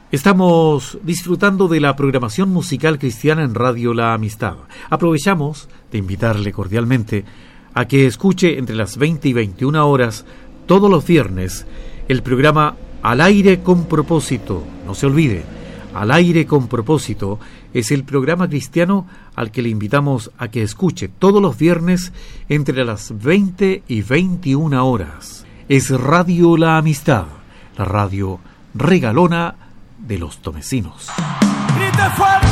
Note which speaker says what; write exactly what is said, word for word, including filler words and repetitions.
Speaker 1: Estamos disfrutando de la programación musical cristiana en Radio La Amistad. Aprovechamos de invitarle cordialmente a que escuche entre las veinte y veintiuna horas todos los viernes el programa Al Aire con Propósito. No se olvide, Al Aire con Propósito es el programa cristiano al que le invitamos a que escuche todos los viernes entre las veinte y veintiuna horas. Es Radio La Amistad, la radio regalona de los tomecinos. ¡Grite fuerte!